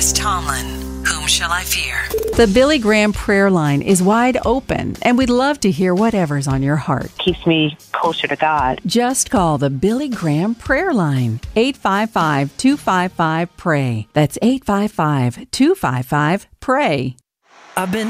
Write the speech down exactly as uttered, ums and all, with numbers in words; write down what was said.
Chris Tomlin, Whom Shall I Fear? The Billy Graham prayer line is wide open, and we'd love to hear whatever's on your heart. Keeps me closer to God. Just call the Billy Graham prayer line, eight five five, two five five, P R A Y. That's eight five five, two five five, P R A Y. I've been